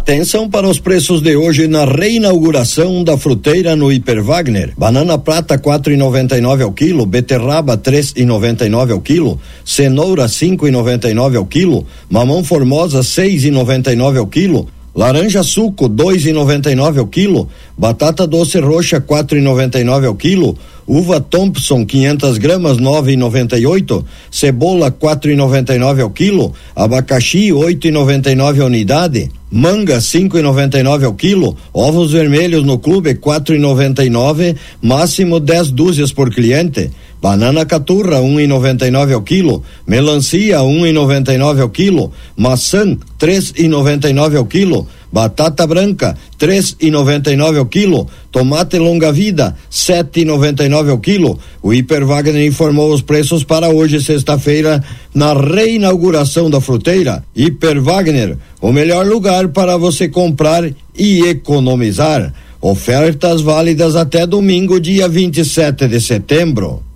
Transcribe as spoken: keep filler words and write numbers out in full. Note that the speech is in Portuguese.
Atenção para os preços de hoje na reinauguração da fruteira no Hiper Wagner. Banana prata quatro e noventa e nove ao quilo, beterraba três e noventa e nove ao quilo, cenoura cinco e noventa e nove ao quilo, mamão formosa seis e noventa e nove ao quilo, laranja suco dois e noventa e nove ao quilo, batata doce roxa quatro e noventa e nove ao quilo, uva Thompson quinhentas gramas nove e noventa e oito, cebola quatro e noventa e nove ao quilo, abacaxi oito e noventa e nove a unidade, manga cinco e noventa e nove ao quilo, ovos vermelhos no clube quatro e noventa e nove, máximo dez dúzias por cliente. Banana caturra um e noventa e nove ao quilo, melancia um e noventa e nove ao quilo, maçã três e noventa e nove ao quilo, batata branca três e noventa e nove ao quilo, tomate longa vida sete e noventa e nove ao quilo. O Hiper Wagner informou os preços para hoje, sexta-feira, na reinauguração da fruteira. Hiper Wagner, o melhor lugar para você comprar e economizar. Ofertas válidas até domingo, dia vinte e sete de setembro.